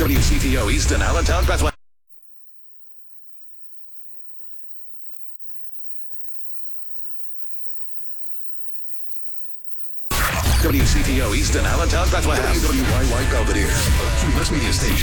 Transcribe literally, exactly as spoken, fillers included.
W C T O Easton, Allentown, Bethlehem. W C T O Easton, Allentown, Bethlehem. W Y Y Belvedere, a Cumulus Media Station.